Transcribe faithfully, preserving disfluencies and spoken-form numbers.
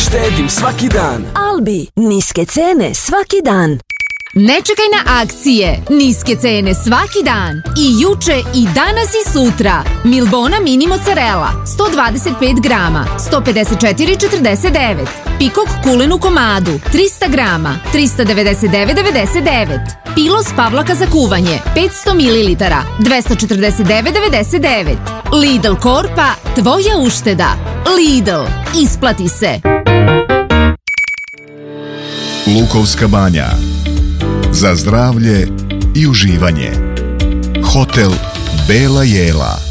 Štedim svaki dan. Albi, niske cene svaki dan. Ne čekaj na akcije, niske cene svaki dan. I juče, i danas, i sutra. Milbona mini mozzarella, sto dvadeset pet grama, sto pedeset četiri četrdeset devet. Pikok kulen u komadu, trista grama, trista devedeset devet devedeset devet. Pilos pavlaka za kuvanje, petsto mililitara, dvesta četrdeset devet devedeset devet. Lidl Korpa, tvoja ušteda. Lidl, isplati se. Lukovska banja. Za zdravlje i uživanje. Hotel Bela Jela.